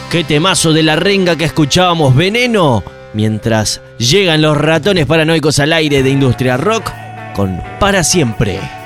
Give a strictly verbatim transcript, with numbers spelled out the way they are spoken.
Qué temazo de La Renga que escuchábamos, Veneno, mientras llegan los ratones paranoicos al aire de Industria Rock con Para Siempre.